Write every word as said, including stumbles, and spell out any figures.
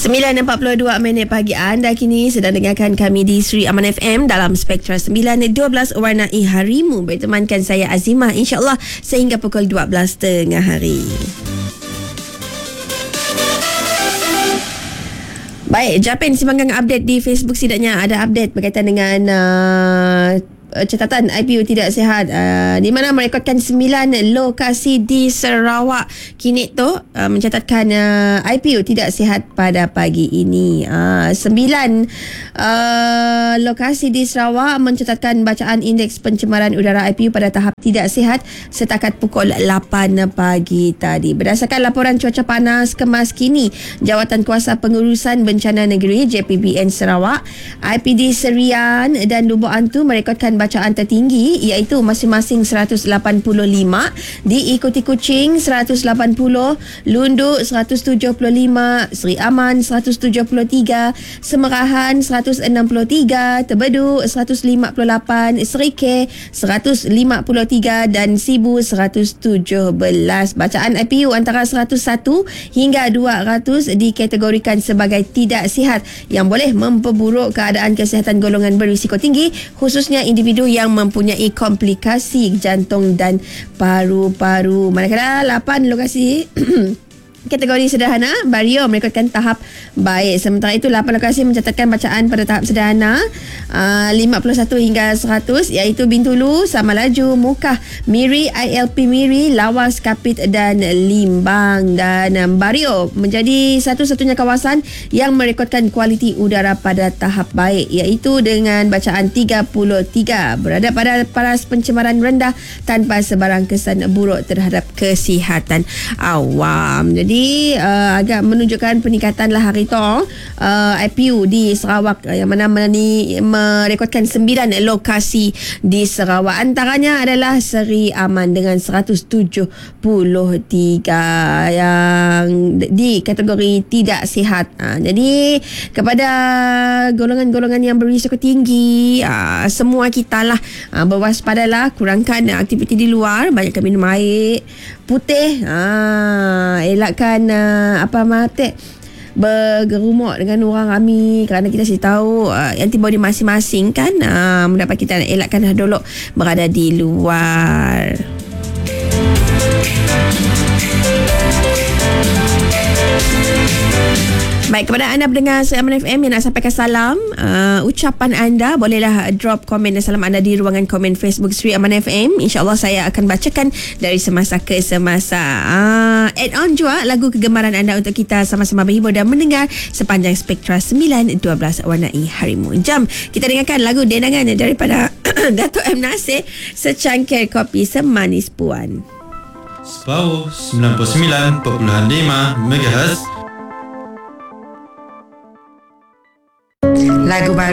sembilan empat puluh dua minit pagi, anda kini sedang dengarkan kami di Sri Aman F M dalam Spektra sembilan dua belas Warnai Harimu. Bertemankan saya Azimah, insyaAllah sehingga pukul dua belas tengah hari. Baik, Japin Simanggang update di Facebook. Setidaknya ada update berkaitan dengan uh, catatan I P O tidak sihat, uh, di mana merekodkan sembilan lokasi di Sarawak. Kini tu uh, mencatatkan uh, I P O tidak sihat pada pagi ini. uh, sembilan uh, lokasi di Sarawak mencatatkan bacaan indeks pencemaran udara I P O pada tahap tidak sihat setakat pukul lapan pagi tadi. Berdasarkan laporan cuaca panas kemas kini Jawatan Kuasa Pengurusan Bencana Negeri J P B N Sarawak, I P D Serian dan Lubuk Antu merekodkan bacaan tertinggi iaitu masing-masing seratus lapan puluh lima, diikuti Kuching seratus lapan puluh, Lundu seratus tujuh puluh lima, Sri Aman seratus tujuh puluh tiga, Semerahan seratus enam puluh tiga, Tebedu seratus lima puluh lapan, Serike seratus lima puluh tiga dan Sibu seratus tujuh belas. Bacaan I P O antara seratus satu hingga dua ratus dikategorikan sebagai tidak sihat yang boleh memperburuk keadaan kesihatan golongan berisiko tinggi, khususnya individu yang mempunyai komplikasi jantung dan paru-paru. Manakala lapan lokasi kategori sederhana, Bario merekodkan tahap baik. Sementara itu lapan lokasi mencatatkan bacaan pada tahap sederhana uh, lima puluh satu hingga seratus, iaitu Bintulu, Samalaju, Mukah, Miri, I L P Miri, Lawas, Kapit dan Limbang. Dan um, Bario menjadi satu-satunya kawasan yang merekodkan kualiti udara pada tahap baik, iaitu dengan bacaan tiga puluh tiga, berada pada paras pencemaran rendah tanpa sebarang kesan buruk terhadap kesihatan awam. Jadi Jadi uh, agak menunjukkan peningkatan lah hari tu uh, I P O di Sarawak, uh, yang mana ni merekodkan sembilan lokasi di Sarawak. Antaranya adalah Seri Aman dengan seratus tujuh puluh tiga yang di kategori tidak sihat. Uh, jadi kepada golongan-golongan yang berisiko tinggi, uh, semua kita lah uh, berwaspadalah, kurangkan aktiviti di luar, banyakkan minum air putih, uh, elakkan uh, apa mate bergerumuk dengan orang ramai, kerana kita sih tahu uh, antibody masing-masing kan uh, mendapat kita elakkan dulu berada di luar. Baik, kepada anda pendengar Sri Aman F M yang nak sampaikan salam, uh, ucapan anda, bolehlah drop komen dan salam anda di ruangan komen Facebook Sri Aman F M. InsyaAllah saya akan bacakan dari semasa ke semasa. uh, Add on juga lagu kegemaran anda untuk kita sama-sama berhibur dan mendengar sepanjang Spektra sembilan dua belas Warnai Harimu. Jam kita dengarkan lagu dendangan daripada Dato' M. Nasir, Secangkir Kopi Semanis Puan. Spau sembilan puluh sembilan perpuluhan lima megahertz. Lagu baru